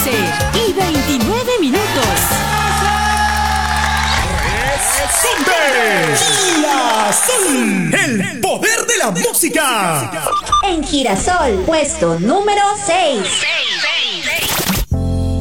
11:29. Girasol, el poder de la música. En Girasol, puesto número 6.